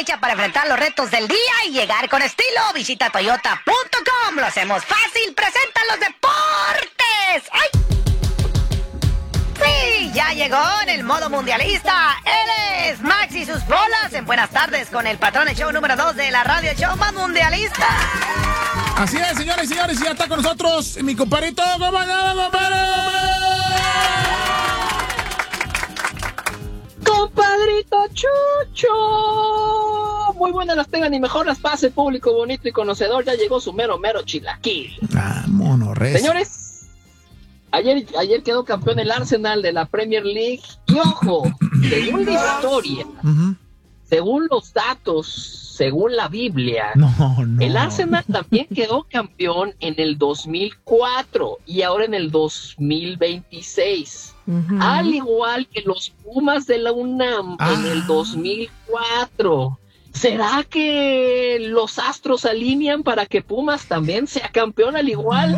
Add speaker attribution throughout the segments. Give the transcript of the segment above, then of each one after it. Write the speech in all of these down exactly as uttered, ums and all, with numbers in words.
Speaker 1: experiencia para enfrentar los retos del día y llegar con estilo. Visita toyota punto com. Lo hacemos fácil. Presenta los deportes. ¡Ay! Sí, ya llegó en el modo mundialista. Él es Max y sus bolas. En Buenas Tardes con el patrón, el show número dos de la radio, el show más mundialista.
Speaker 2: Así es, señores y señores, y ya está con nosotros mi compadrito. ¿Cómo andamos, compadre?
Speaker 3: Compadrito Chucho. Muy buenas las tengan y mejor las pase, público bonito y conocedor. Ya llegó su mero mero chilaquil.
Speaker 2: Ah, mono, res.
Speaker 3: Señores, ayer, ayer quedó campeón el Arsenal de la Premier League. Y ojo, según la historia, uh-huh. según los datos, según la Biblia,
Speaker 2: no, no.
Speaker 3: el Arsenal también quedó campeón en el dos mil cuatro y ahora en el dos mil veintiséis. Uh-huh. Al igual que los Pumas de la UNAM ah. en el dos mil cuatro. ¿Será que los astros alinean para que Pumas también sea campeón al igual?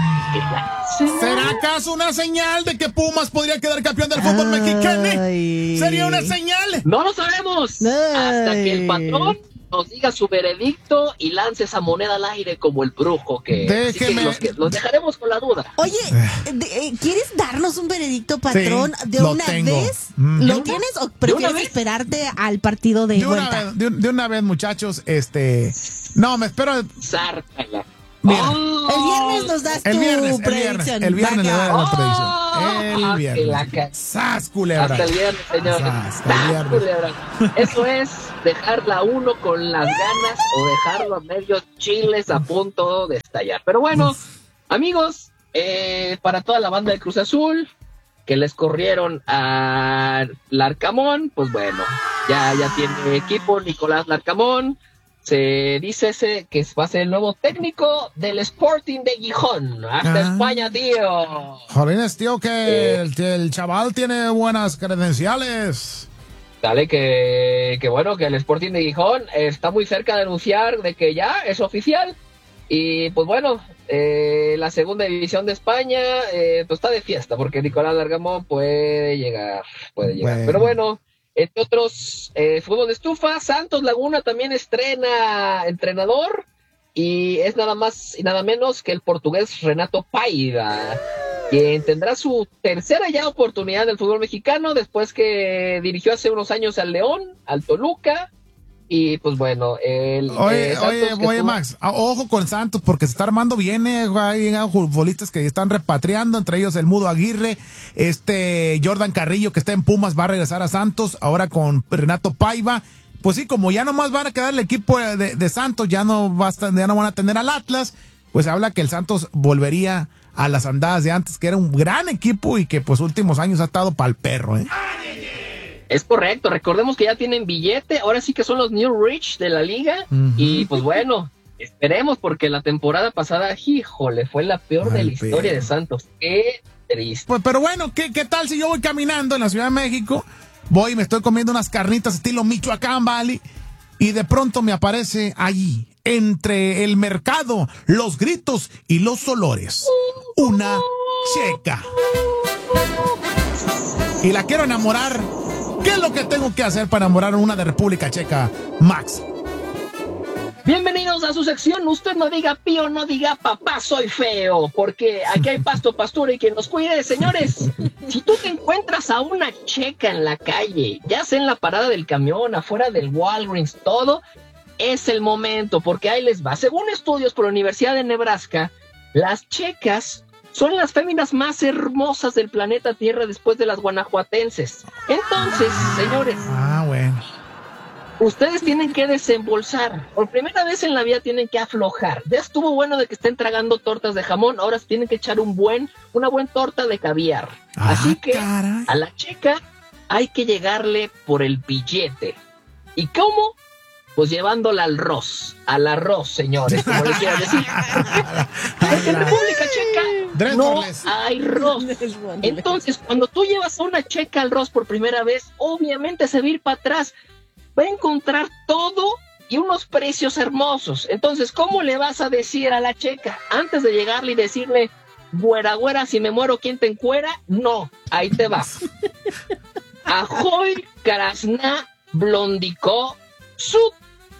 Speaker 2: ¿Será acaso una señal de que Pumas podría quedar campeón del fútbol Ay. mexicano? ¿Sería una señal?
Speaker 3: No lo sabemos. Ay. Hasta que el patrón nos diga su veredicto y lance esa moneda al aire como el brujo que,
Speaker 2: Déjeme...
Speaker 3: que los, que los dejaremos con la duda.
Speaker 4: Oye, de, ¿quieres darnos un veredicto, patrón,
Speaker 2: sí,
Speaker 4: de una
Speaker 2: tengo.
Speaker 4: vez?
Speaker 2: Mm.
Speaker 4: ¿Lo tienes o prefieres esperarte al partido de,
Speaker 2: de
Speaker 4: vuelta?
Speaker 2: Una vez, de, de una vez, muchachos, este... No, me espero...
Speaker 3: Sártala.
Speaker 2: Mira,
Speaker 4: oh, el viernes nos das
Speaker 2: el
Speaker 4: tu
Speaker 2: viernes,
Speaker 4: predicción.
Speaker 2: El viernes, el viernes le doy la
Speaker 3: oh,
Speaker 2: predicción. El viernes. ¡Sas, culebra!
Speaker 3: Hasta el viernes, señor.
Speaker 2: ¡Sas, el viernes!
Speaker 3: Culebra. Eso es dejarla uno con las ganas o dejarlo a medios chiles a punto de estallar. Pero bueno, Uf. amigos, eh, para toda la banda de Cruz Azul que les corrieron a Larcamón, pues bueno, ya, ya tiene equipo Nicolás Larcamón. Se dice ese que va a ser el nuevo técnico del Sporting de Gijón. Hasta ah. España, tío.
Speaker 2: Jolines, tío, que eh. el, el chaval tiene buenas credenciales.
Speaker 3: Dale, que, que bueno, que el Sporting de Gijón está muy cerca de anunciar de que ya es oficial. Y pues bueno, eh, la segunda división de España eh, pues está de fiesta porque Nicolás Larcamón puede llegar, puede llegar. Bueno. Pero bueno. Entre otros, eh, fútbol de estufa, Santos Laguna también estrena entrenador y es nada más y nada menos que el portugués Renato Paiva, quien tendrá su tercera ya oportunidad del fútbol mexicano después que dirigió hace unos años al León, al Toluca. Y pues bueno, el
Speaker 2: Oye,
Speaker 3: eh,
Speaker 2: oye, oye estuvo... Max, ojo con Santos porque se está armando bien, eh, hay futbolistas que están repatriando, entre ellos el Mudo Aguirre, este Jordan Carrillo que está en Pumas va a regresar a Santos, ahora con Renato Paiva. Pues sí, como ya nomás van a quedar el equipo de, de Santos, ya no basta, ya no van a tener al Atlas, pues habla que el Santos volvería a las andadas de antes, que era un gran equipo y que pues últimos años ha estado pa'l perro, eh.
Speaker 3: Es correcto, recordemos que ya tienen billete, ahora sí que son los New Rich de la liga, uh-huh. y pues bueno, esperemos porque la temporada pasada, híjole, fue la peor Ay, de la pero... historia de Santos, qué triste.
Speaker 2: Pues, pero bueno, ¿qué, ¿qué tal si yo voy caminando en la Ciudad de México, voy y me estoy comiendo unas carnitas estilo Michoacán, ¿vale? Y de pronto me aparece allí, entre el mercado, los gritos y los olores, una checa. Y la quiero enamorar. ¿Qué es lo que tengo que hacer para enamorar a una de República Checa, Max?
Speaker 3: Bienvenidos a su sección. Usted no diga pío, no diga papá, soy feo, porque aquí hay pasto, pastura y quien nos cuide. Señores, si tú te encuentras a una checa en la calle, ya sea en la parada del camión, afuera del Walgreens, todo, es el momento, porque ahí les va. Según estudios por la Universidad de Nebraska, las checas son las féminas más hermosas del planeta Tierra después de las guanajuatenses. Entonces, señores,
Speaker 2: ah, bueno.
Speaker 3: ustedes tienen que desembolsar. Por primera vez en la vida tienen que aflojar. Ya estuvo bueno de que estén tragando tortas de jamón, ahora se tienen que echar un buen, una buena torta de caviar.
Speaker 2: Ah,
Speaker 3: Así que
Speaker 2: caray.
Speaker 3: a la checa hay que llegarle por el billete. ¿Y cómo? Pues llevándola al arroz, al arroz, señores, como le quieran decir. Porque en República Checa no hay arroz. Entonces, cuando tú llevas a una checa al arroz por primera vez, obviamente se va a ir para atrás. Va a encontrar todo y unos precios hermosos. Entonces, ¿cómo le vas a decir a la checa? Antes de llegarle y decirle, güera, güera, si me muero, ¿quién te encuera? No, ahí te vas. Ajoy, Krasna, Blondicó, Sud.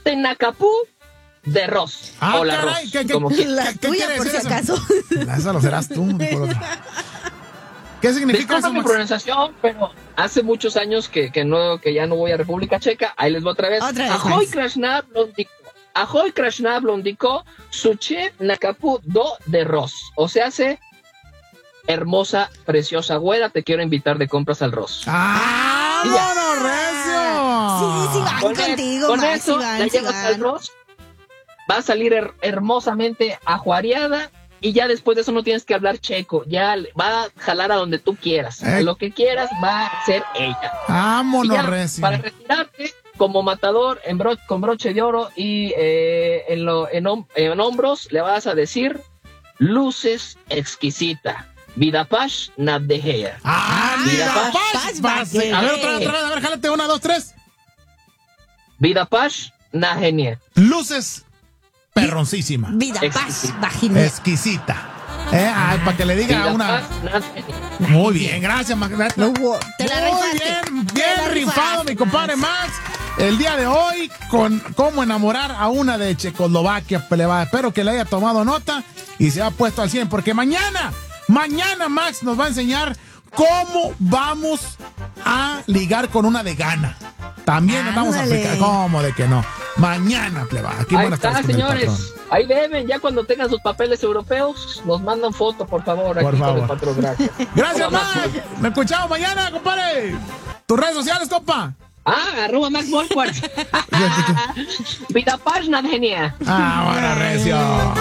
Speaker 3: Tenacapú de Ross.
Speaker 2: Ah,
Speaker 3: o la
Speaker 2: caray,
Speaker 3: Ross,
Speaker 2: ¿qué, qué,
Speaker 3: como
Speaker 2: qué,
Speaker 3: quieras.
Speaker 4: La
Speaker 2: qué- qué
Speaker 4: tuya,
Speaker 2: quiere
Speaker 4: por si
Speaker 2: decir eso?
Speaker 4: acaso.
Speaker 2: Esa lo serás tú. dijo el otro. ¿Qué significa
Speaker 3: Disculpa
Speaker 2: eso,
Speaker 3: mi
Speaker 2: Max?
Speaker 3: pronunciación, pero hace muchos años que, que no que ya no voy a República Checa. Ahí les voy otra vez.
Speaker 4: Otra vez,
Speaker 3: Ahoy
Speaker 4: Max.
Speaker 3: Krishna Blondico. Ahoy Krishna Blondico. Suche Nakapu do de Ross. O sea, hace hermosa, preciosa güera. Te quiero invitar de compras al Ross.
Speaker 2: ¡Ah,
Speaker 3: Y ya.
Speaker 2: mono recio!
Speaker 4: Sí, sí, van
Speaker 3: Con, el-
Speaker 4: contigo,
Speaker 3: con
Speaker 4: Max,
Speaker 3: eso
Speaker 4: sí van,
Speaker 3: la
Speaker 4: sí
Speaker 3: llevas
Speaker 4: van.
Speaker 3: al Ross. Va a salir her- hermosamente ajuareada. Y ya después de eso no tienes que hablar checo. Ya le- va a jalar a donde tú quieras.
Speaker 2: Eh.
Speaker 3: Lo que quieras va a ser ella.
Speaker 2: ¡Ah,
Speaker 3: Y
Speaker 2: mono
Speaker 3: ya,
Speaker 2: recio!
Speaker 3: para retirarte como matador en bro- con broche de oro y eh, en, lo, en, hom- en hombros le vas a decir luces exquisita. Vidapash Nabdeheya.
Speaker 2: ¡Ah,
Speaker 3: Mira,
Speaker 2: mira,
Speaker 3: Paz,
Speaker 2: Paz,
Speaker 4: Paz,
Speaker 2: Paz!
Speaker 4: Paz,
Speaker 2: A ver,
Speaker 4: eh.
Speaker 2: otra vez, otra vez, a ver, jálate, una, dos, tres.
Speaker 3: Vidapash Nahenia.
Speaker 2: Luces perroncísima,
Speaker 4: Vida, paz,
Speaker 3: Exquisita.
Speaker 4: vagina.
Speaker 2: exquisita. Eh, ay, para que le diga una...
Speaker 3: Vidapash Nahenia.
Speaker 2: Muy bien, gracias, Max.
Speaker 4: No hubo- te la
Speaker 2: Muy
Speaker 4: rifaste.
Speaker 2: bien,
Speaker 4: Te
Speaker 2: bien
Speaker 4: la
Speaker 2: rifado,
Speaker 4: rifaste,
Speaker 2: mi compadre
Speaker 4: Max.
Speaker 2: Max. El día de hoy, con cómo enamorar a una de Checoslovaquia. Pleba. Espero que le haya tomado nota y se ha puesto al cien, porque mañana, mañana Max nos va a enseñar cómo vamos a ligar con una de Ghana. También nos vamos a
Speaker 4: Ándale.
Speaker 2: aplicar. ¿Cómo de que no? Mañana, pleba. Aquí
Speaker 3: Ahí
Speaker 2: buenas
Speaker 3: está,
Speaker 2: tardes con el patrón.
Speaker 3: señores. Ahí deben, ya cuando tengan sus papeles europeos, nos mandan foto, por favor,
Speaker 2: Por
Speaker 3: aquí con
Speaker 2: favor.
Speaker 3: el patrón. Gracias.
Speaker 2: Gracias,
Speaker 3: Arroba
Speaker 2: Max.
Speaker 3: Max.
Speaker 2: Me escuchamos mañana, compadre. Tus redes sociales, compa.
Speaker 3: Ah, arroba Max Wolford. Vidapash Nahenia.
Speaker 2: Ah, bueno, recio.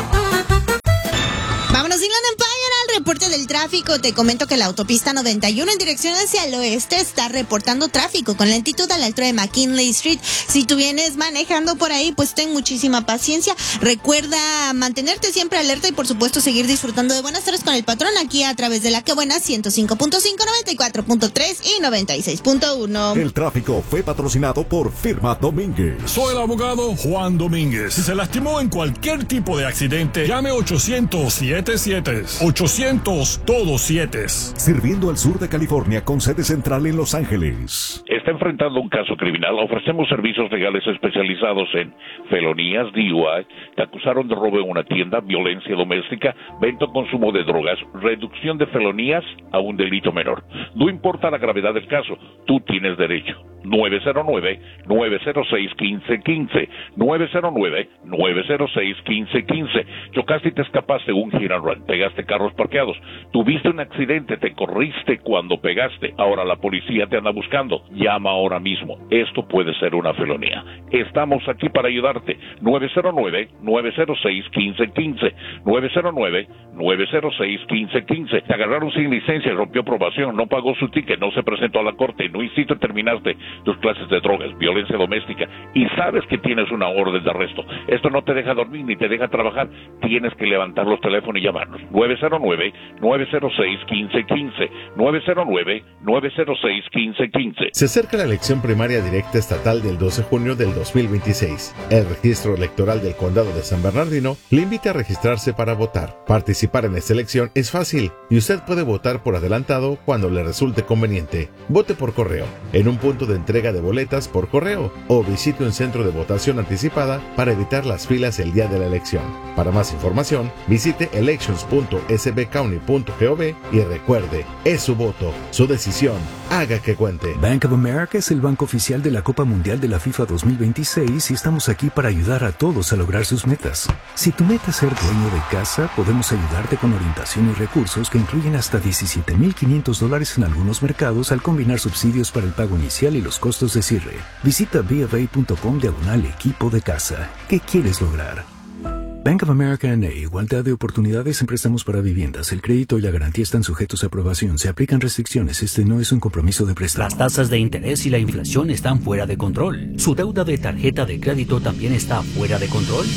Speaker 4: Vámonos, Inland Empire, al reporte del tráfico. Te comento que la autopista noventa y uno en dirección hacia el oeste está reportando tráfico con lentitud a la altura de McKinley Street. Si tú vienes manejando por ahí, pues ten muchísima paciencia. Recuerda mantenerte siempre alerta y, por supuesto, seguir disfrutando de Buenas Tardes con el Patrón aquí a través de la que buena ciento cinco punto cinco, noventa y cuatro punto tres y noventa y seis punto uno.
Speaker 5: El tráfico fue patrocinado por Firma Domínguez.
Speaker 6: Soy el abogado Juan Domínguez. Si se lastimó en cualquier tipo de accidente, llame ochocientos siete siete. ochocientos todos siete.
Speaker 5: Sirviendo al sur de California con sede central en Los Ángeles.
Speaker 7: ¿Está enfrentando un caso criminal? Ofrecemos servicios legales especializados en felonías, D U I, te acusaron de robo en una tienda, violencia doméstica, venta o consumo de drogas, reducción de felonías a un delito menor. No importa la gravedad del caso, tú tienes derecho. nueve cero nueve, nueve cero seis, uno cinco uno cinco, nueve cero nueve, nueve cero seis, uno cinco uno cinco. Chocaste y te escapaste un hit and run, pegaste carros parqueados, tuviste un accidente, te corriste cuando pegaste, ahora la policía te anda buscando, llama ahora mismo, esto puede ser una felonía. Estamos aquí para ayudarte. nueve cero nueve, nueve cero seis, uno cinco uno cinco, nueve cero nueve, nueve cero seis, uno cinco uno cinco. Te agarraron sin licencia, rompió probación, no pagó su ticket, no se presentó a la corte, no hiciste, terminaste tus clases de drogas, violencia doméstica y sabes que tienes una orden de arresto. Esto no te deja dormir ni te deja trabajar. Tienes que levantar los teléfonos y llamarnos. nueve cero nueve, nueve cero seis, uno cinco uno cinco, nueve cero nueve, nueve cero seis, uno cinco uno cinco.
Speaker 8: Se acerca la elección primaria directa estatal del doce de junio del dos mil veintiséis. El registro electoral del condado de San Bernardino le invita a registrarse para votar. Participar en esta elección es fácil y usted puede votar por adelantado cuando le resulte conveniente. Vote por correo, en un punto de entrega de boletas por correo o visite un centro de votación anticipada para evitar las filas el día de la elección. Para más información, visite elections punto s b county punto gov y recuerde, es su voto, su decisión, haga que cuente.
Speaker 9: Bank of America es el banco oficial de la Copa Mundial de la FIFA dos mil veintiséis y estamos aquí para ayudar a todos a lograr sus metas. Si tu meta es ser dueño de casa, podemos ayudarte con orientación y recursos que incluyen hasta diecisiete mil quinientos dólares en algunos mercados al combinar subsidios para el pago inicial y los costos de cierre. Visita b of a punto com diagonal equipo de casa. ¿Qué quieres lograr? Bank of America N A, igualdad de oportunidades en préstamos para viviendas. El crédito y la garantía están sujetos a aprobación. Se aplican restricciones. Este no es un compromiso de préstamo.
Speaker 10: Las tasas de interés y la inflación están fuera de control. ¿Su deuda de tarjeta de crédito también está fuera de control?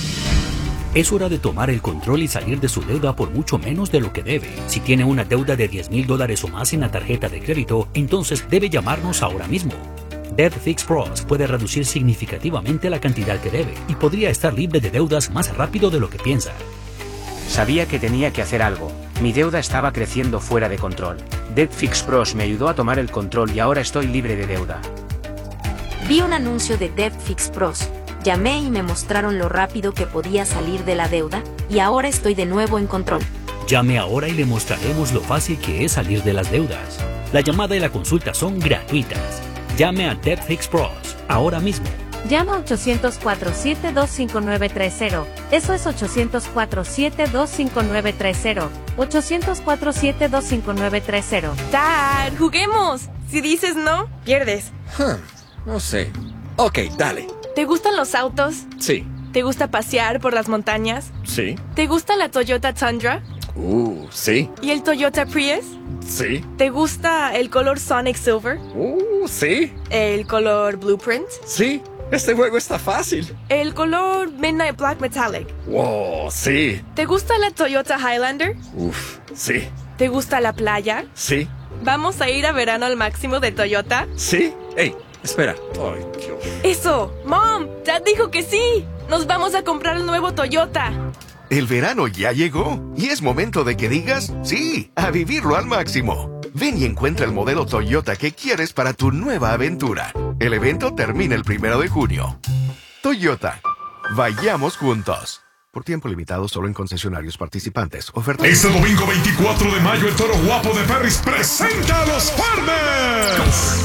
Speaker 10: Es hora de tomar el control y salir de su deuda por mucho menos de lo que debe. Si tiene una deuda de diez mil dólares o más en la tarjeta de crédito, entonces debe llamarnos ahora mismo. Debt Fix Pros puede reducir significativamente la cantidad que debe y podría estar libre de deudas más rápido de lo que piensa.
Speaker 11: Sabía que tenía que hacer algo. Mi deuda estaba creciendo fuera de control. Debt Fix Pros me ayudó a tomar el control y ahora estoy libre de deuda.
Speaker 12: Vi un anuncio de Debt Fix Pros. Llamé y me mostraron lo rápido que podía salir de la deuda, y ahora estoy de nuevo en control.
Speaker 10: Llame ahora y le mostraremos lo fácil que es salir de las deudas. La llamada y la consulta son gratuitas. Llame a DebtFix Pros ahora mismo.
Speaker 13: Llama a ochocientos cuatro, siete dos cinco nueve tres cero. Eso es ochocientos cuatro, siete dos cinco nueve tres cero. ochocientos cuatro, siete dos cinco nueve tres cero.
Speaker 14: Dad, juguemos. Si dices no, pierdes.
Speaker 15: Huh, no sé. Ok, dale.
Speaker 14: ¿Te gustan los autos?
Speaker 15: Sí.
Speaker 14: ¿Te gusta pasear por las montañas?
Speaker 15: Sí.
Speaker 14: ¿Te gusta la Toyota Tundra?
Speaker 15: Uh, sí.
Speaker 14: ¿Y el Toyota Prius?
Speaker 15: Sí.
Speaker 14: ¿Te gusta el color Sonic Silver?
Speaker 15: Uh, sí.
Speaker 14: ¿El color Blueprint?
Speaker 15: Sí. Este juego está fácil.
Speaker 14: ¿El color Midnight Black Metallic?
Speaker 15: Wow, sí.
Speaker 14: ¿Te gusta la Toyota Highlander?
Speaker 15: Uf, sí.
Speaker 14: ¿Te gusta la playa?
Speaker 15: Sí.
Speaker 14: ¿Vamos a ir a verano al máximo de Toyota?
Speaker 15: Sí. Ey, espera. Ay, Dios.
Speaker 14: ¡Eso! ¡Mom! ¡Dad dijo que sí! ¡Nos vamos a comprar el nuevo Toyota!
Speaker 16: El verano ya llegó y es momento de que digas sí, a vivirlo al máximo. Ven y encuentra el modelo Toyota que quieres para tu nueva aventura. El evento termina el primero de junio. Toyota, vayamos juntos. Por tiempo limitado solo en concesionarios participantes. Oferta.
Speaker 6: Este domingo veinticuatro de mayo el Toro Guapo de Perris presenta a los Farmers,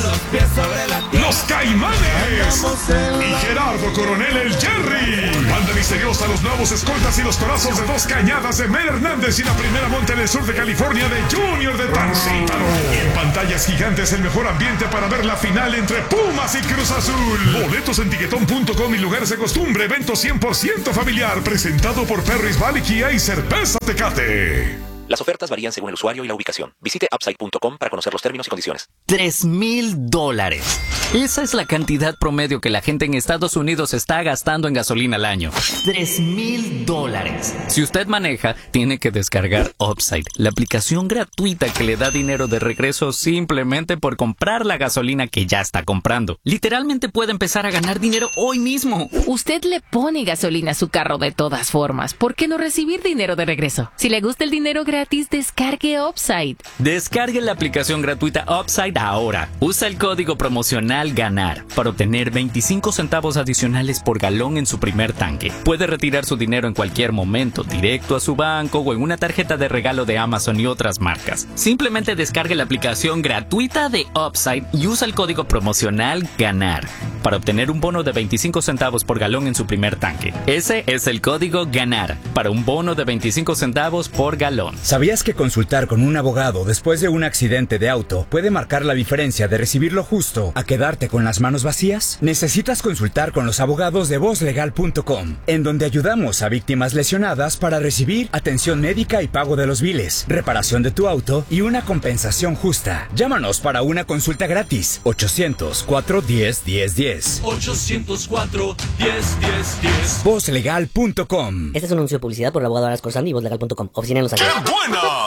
Speaker 6: los Caimanes y Gerardo Coronel el Jerry. Banda misteriosa, los nuevos escoltas y los corazos de Dos Cañadas de Mel Hernández y la primera monte en el sur de California de Junior de Tancítaro. En pantallas gigantes el mejor ambiente para ver la final entre Pumas y Cruz Azul. Boletos en tiquetón punto com y lugares de costumbre. Evento cien por ciento familiar presentado por Perris Valley Kia y Cerveza Tecate.
Speaker 17: Las ofertas varían según el usuario y la ubicación. Visite upside punto com para conocer los términos y condiciones.
Speaker 18: Tres mil dólares. Esa es la cantidad promedio que la gente en Estados Unidos está gastando en gasolina al año. Tres mil dólares. Si usted maneja, tiene que descargar Upside, la aplicación gratuita que le da dinero de regreso simplemente por comprar la gasolina que ya está comprando. Literalmente puede empezar a ganar dinero hoy mismo.
Speaker 19: Usted le pone gasolina a su carro de todas formas. ¿Por qué no recibir dinero de regreso? Si le gusta el dinero gratis, descargue Upside.
Speaker 18: Descargue la aplicación gratuita Upside ahora. Usa el código promocional GANAR para obtener veinticinco centavos adicionales por galón en su primer tanque. Puede retirar su dinero en cualquier momento, directo a su banco o en una tarjeta de regalo de Amazon y otras marcas. Simplemente descargue la aplicación gratuita de Upside y usa el código promocional GANAR para obtener un bono de veinticinco centavos por galón en su primer tanque. Ese es el código GANAR para un bono de veinticinco centavos por galón.
Speaker 20: ¿Sabías que consultar con un abogado después de un accidente de auto puede marcar la diferencia de recibir lo justo a quedarte con las manos vacías? Necesitas consultar con los abogados de voz legal punto com, en donde ayudamos a víctimas lesionadas para recibir atención médica y pago de los biles, reparación de tu auto y una compensación justa. Llámanos para una consulta gratis. ochocientos cuatro, diez, diez, diez.
Speaker 21: ochocientos cuatro, diez, diez, diez.
Speaker 20: voz legal punto com.
Speaker 22: Este es un anuncio de publicidad por el abogado Aras Corsandi y voz legal punto com. Oficina en Los Ángeles.
Speaker 21: ¡Qué buena!